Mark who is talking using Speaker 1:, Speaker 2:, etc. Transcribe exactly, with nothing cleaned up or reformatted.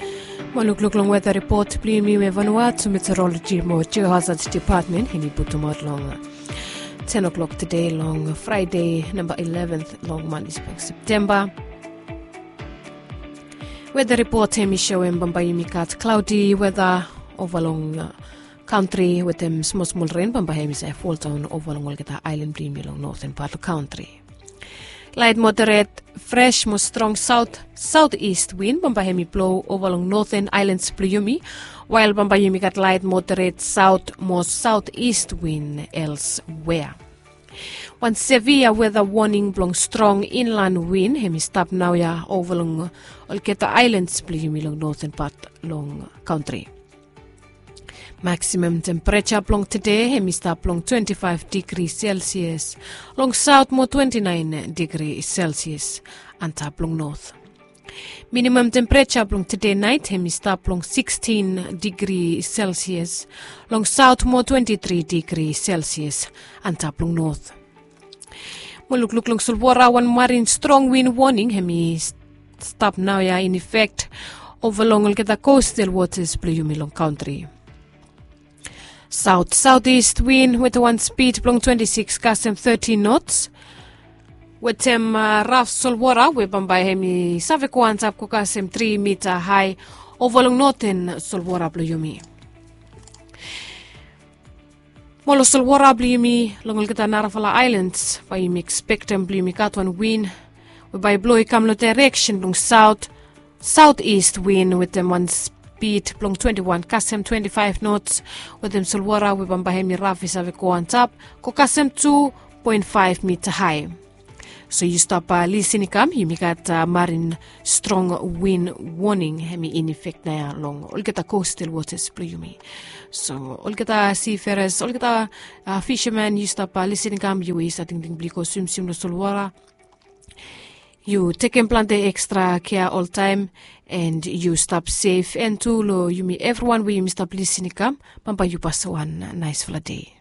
Speaker 1: Malukluklong weather report plimi we Vanuatu Meteorology mo Geohazards Department hini butumot long ten o'clock today long Friday number eleventh long month September. Weather report hemi show in Bambayimikat cloudy weather overlong uh, country with them small small rain Bambahemi say fall down overlong Olgeta Island plimi long northern part of country. Light moderate, fresh, more strong south, southeast wind, Bambahemi blow over along northern islands Pluyumi, while Bambayimi got light moderate south, more southeast wind elsewhere. One severe weather warning blowing strong inland wind, hemi stop now ya over along Olgeta Islands Pluyumi long northern part long country. Maximum temperature long today, hemi stop long twenty-five degrees Celsius, long south more twenty-nine degrees Celsius, and top long north. Minimum temperature long today night, hemi stop long sixteen degrees Celsius, long south more twenty-three degrees Celsius, and top long north. Muluk look long sulwara one marine strong wind warning, hemi stop now ya in effect over long Olgeta coastal waters Pluyumi long country. South-southeast wind with one speed blowing twenty-six custom thirteen knots. With them uh, rough solwara we Bambahemi Savekuan tap custom three meter high over long northern solwara Pluyumi. Molo solwara Pluyumi long Olgeta Narafala Islands by me expect them Pluyumi cat one wind we by blow come direction long south southeast wind with them one speed Speed blong twenty-one custom twenty-five knots with them solwara we Bambahemi Rafi Savekuan tap ko custom two point five meter high. So you stop uh, listening come you got uh, marine strong wind warning hemi in effect na long Olgeta coastal waters Pluyumi. So Olgeta seafarers Olgeta uh, fishermen you stop uh, listening come you is ating ding bliko swim swim no solwara. You take and plant the extra care all time and you stop safe and to lo you me everyone we stop listening come pampa you pass one nice day.